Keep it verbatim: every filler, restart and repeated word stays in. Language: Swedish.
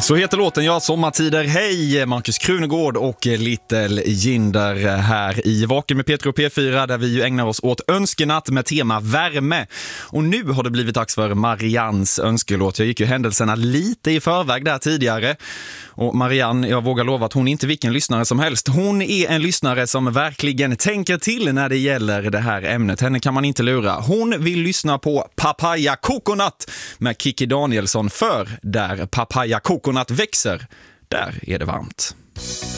Så heter låten, ja, Sommartider. Hej, Markus Krunegård och Little Jinder här i Vaken med Peter och P fyra, där vi ju ägnar oss åt önskenatt med tema värme. Och nu har det blivit dags för Mariannes önskelåt. Jag gick ju händelserna lite i förväg där tidigare. Och Marianne, jag vågar lova att hon är inte vilken lyssnare som helst. Hon är en lyssnare som verkligen tänker till när det gäller det här ämnet. Henne kan man inte lura. Hon vill lyssna på Papaya Coconut med Kikki Danielsson, för där Papaya Coconut växer, där är det varmt.